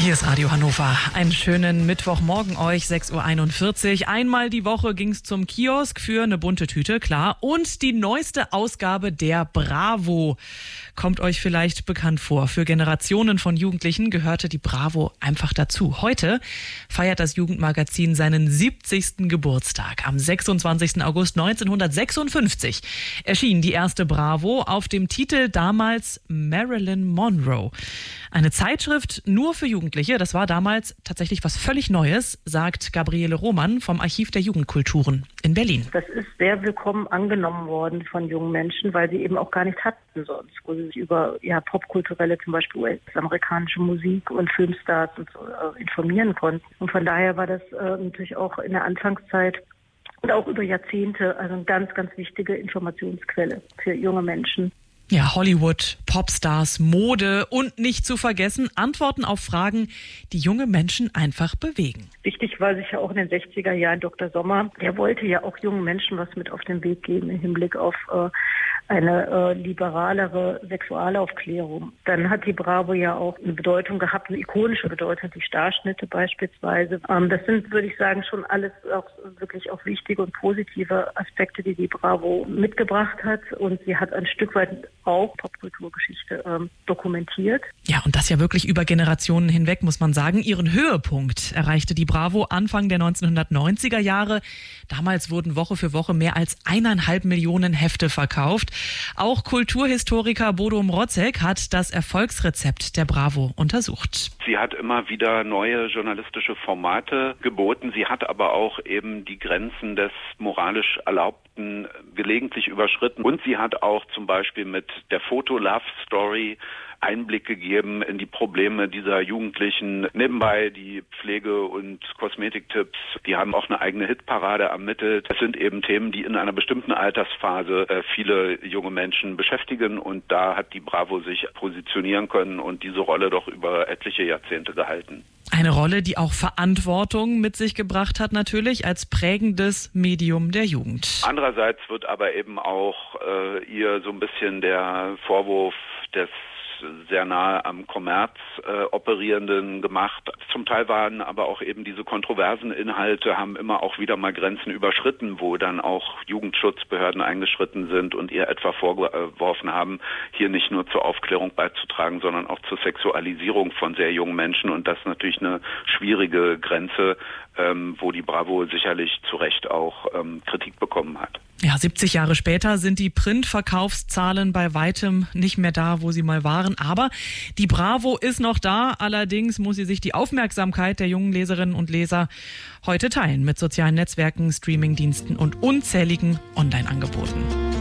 Hier ist Radio Hannover. Einen schönen Mittwochmorgen euch, 6:41 Uhr. Einmal die Woche ging's zum Kiosk für eine bunte Tüte, klar. Und die neueste Ausgabe der Bravo kommt euch vielleicht bekannt vor. Für Generationen von Jugendlichen gehörte die Bravo einfach dazu. Heute feiert das Jugendmagazin seinen 70. Geburtstag. Am 26. August 1956 erschien die erste Bravo auf dem Titel damals Marilyn Monroe. Eine Zeitschrift nur für Jugendliche, das war damals tatsächlich was völlig Neues, sagt Gabriele Rohmann vom Archiv der Jugendkulturen in Berlin. Das ist sehr willkommen angenommen worden von jungen Menschen, weil sie eben auch gar nicht hatten sonst, wo sie sich über popkulturelle, zum Beispiel US-amerikanische Musik und Filmstars und so, informieren konnten. Und von daher war das natürlich auch in der Anfangszeit und auch über Jahrzehnte also eine ganz, ganz wichtige Informationsquelle für junge Menschen. Ja, Hollywood, Popstars, Mode und nicht zu vergessen Antworten auf Fragen, die junge Menschen einfach bewegen. Wichtig war sicher auch in den 60er Jahren Dr. Sommer. Der wollte ja auch jungen Menschen was mit auf den Weg geben im Hinblick auf eine liberalere Sexualaufklärung. Dann hat die Bravo ja auch eine Bedeutung gehabt, eine ikonische Bedeutung, die Starschnitte beispielsweise. Das sind, würde ich sagen, schon alles auch wirklich auch wichtige und positive Aspekte, die die Bravo mitgebracht hat. Und sie hat ein Stück weit auch Popkulturgeschichte dokumentiert. Ja, und das ja wirklich über Generationen hinweg, muss man sagen. Ihren Höhepunkt erreichte die Bravo Anfang der 1990er Jahre. Damals wurden Woche für Woche mehr als 1,5 Millionen Hefte verkauft. Auch Kulturhistoriker Bodo Mrotzek hat das Erfolgsrezept der Bravo untersucht. Sie hat immer wieder neue journalistische Formate geboten. Sie hat aber auch eben die Grenzen des moralisch Erlaubten gelegentlich überschritten. Und sie hat auch zum Beispiel mit der Foto-Love-Story Einblick gegeben in die Probleme dieser Jugendlichen. Nebenbei die Pflege- und Kosmetiktipps. Die haben auch eine eigene Hitparade ermittelt. Es sind eben Themen, die in einer bestimmten Altersphase viele junge Menschen beschäftigen. Und da hat die Bravo sich positionieren können und diese Rolle doch über etliche Jahrzehnte gehalten. Eine Rolle, die auch Verantwortung mit sich gebracht hat, natürlich als prägendes Medium der Jugend. Andererseits wird aber eben auch ihr so ein bisschen der Vorwurf des sehr nahe am Kommerz operierenden gemacht. Zum Teil waren aber auch eben diese kontroversen Inhalte, haben immer auch wieder mal Grenzen überschritten, wo dann auch Jugendschutzbehörden eingeschritten sind und ihr etwa vorgeworfen haben, hier nicht nur zur Aufklärung beizutragen, sondern auch zur Sexualisierung von sehr jungen Menschen. Und das ist natürlich eine schwierige Grenze, wo die Bravo sicherlich zu Recht auch Kritik bekommen hat. Ja, 70 Jahre später sind die Printverkaufszahlen bei weitem nicht mehr da, wo sie mal waren. Aber die Bravo ist noch da. Allerdings muss sie sich die Aufmerksamkeit der jungen Leserinnen und Leser heute teilen mit sozialen Netzwerken, Streamingdiensten und unzähligen Online-Angeboten.